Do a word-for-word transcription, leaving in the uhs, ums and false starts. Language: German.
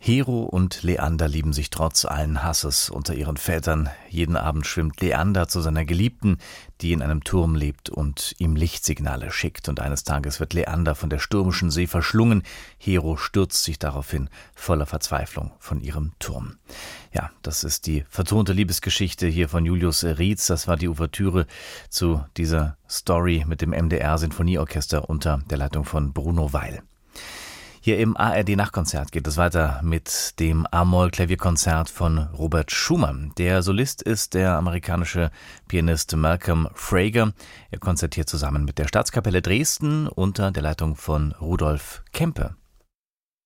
Hero und Leander lieben sich trotz allen Hasses unter ihren Vätern. Jeden Abend schwimmt Leander zu seiner Geliebten, die in einem Turm lebt und ihm Lichtsignale schickt. Und eines Tages wird Leander von der stürmischen See verschlungen. Hero stürzt sich daraufhin voller Verzweiflung von ihrem Turm. Ja, das ist die vertonte Liebesgeschichte hier von Julius Rietz. Das war die Ouvertüre zu dieser Story mit dem M D R-Sinfonieorchester unter der Leitung von Bruno Weil. Hier im A R D-Nachtkonzert geht es weiter mit dem A-Moll-Klavierkonzert von Robert Schumann. Der Solist ist der amerikanische Pianist Malcolm Frager. Er konzertiert zusammen mit der Staatskapelle Dresden unter der Leitung von Rudolf Kempe.